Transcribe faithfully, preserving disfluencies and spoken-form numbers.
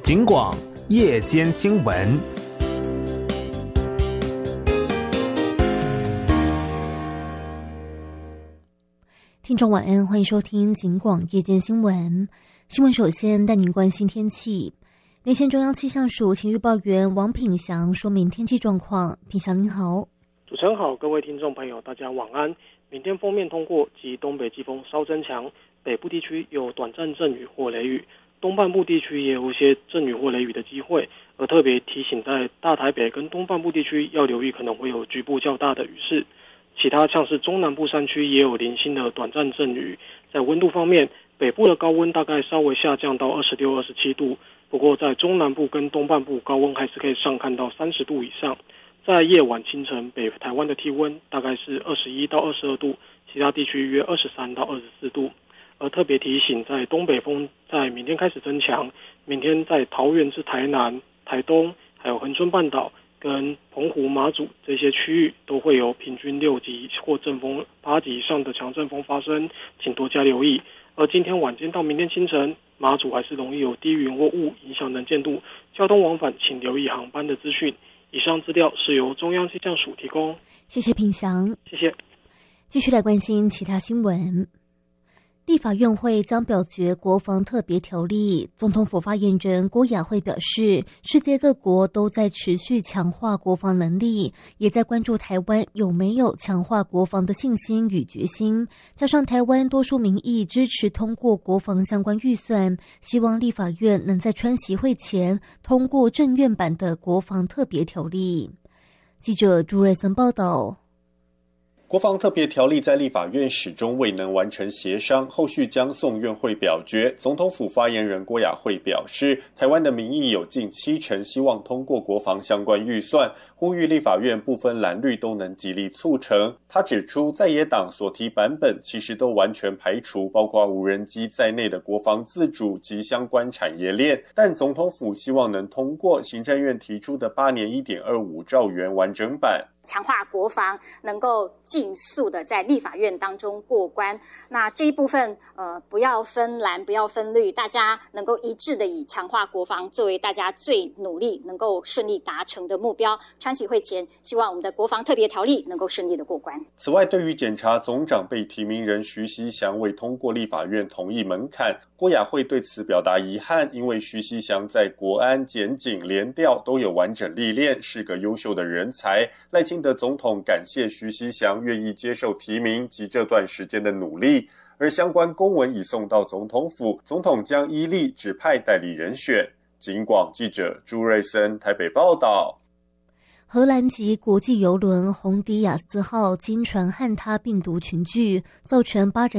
警广夜间新闻。 听众晚安，欢迎收听警广夜间新闻。新闻首先带您关心天气。连线中央气象署晴预报员王品祥说明天气状况。品祥您好。 主持人好，各位听众朋友大家晚安。明天锋面通过及东北季风稍增强，北部地区有短暂阵雨或雷雨，东半部地区也有一些阵雨或雷雨的机会，而特别提醒在大台北跟东半部地区要留意可能会有局部较大的雨势。其他像是中南部山区也有零星的短暂阵雨。在温度方面，北部的高温大概稍微下降到二十六、二十七度，不过在中南部跟东半部高温还是可以上看到三十度以上。在夜晚清晨，北台湾的气温大概是二十一到二十二度，其他地区约二十三到二十四度。而特别提醒，在东北风在明天开始增强，明天在桃园至台南、台东，还有恒春半岛跟澎湖、马祖这些区域都会有平均六级或阵风八级以上的强阵风发生，请多加留意。而今天晚间到明天清晨，马祖还是容易有低云或雾影响能见度，交通往返请留意航班的资讯。以上资料是由中央气象署提供。 谢谢品祥。 谢谢。 继续来关心其他新闻。立法院会将表决国防特别条例，总统府发言人郭雅慧表示，世界各国都在持续强化国防能力，也在关注台湾有没有强化国防的信心与决心，加上台湾多数民意支持通过国防相关预算，希望立法院能在川习会前通过政院版的国防特别条例。记者朱瑞森报道。 国防特别条例在立法院始终未能完成协商，后续将送院会表决。总统府发言人郭雅慧表示，台湾的民意有近七成希望通过国防相关预算，呼吁立法院不分蓝绿都能极力促成。他指出，在野党所提版本其实都完全排除包括无人机在内的国防自主及相关产业链，但总统府希望能通过行政院提出的八年 一点二五兆元完整版。 强化国防能够尽速的在立法院当中过关，那这一部分呃不要分蓝不要分绿，大家能够一致的以强化国防作为大家最努力能够顺利达成的目标。川习会前，希望我们的国防特别条例能够顺利的过关。 此外，对于检察总长被提名人徐锡祥未通过立法院同意门槛，郭雅慧对此表达遗憾，因为徐锡祥在国安、检警、联调都有完整历练，是个优秀的人才。赖清德总统感谢徐锡祥愿意接受提名及这段时间的努力，而相关公文已送到总统府，总统将依例指派代理人选。警广记者朱瑞森台北报道。 荷兰籍国际邮轮红迪亚斯号经船汉他病毒群聚，造成八人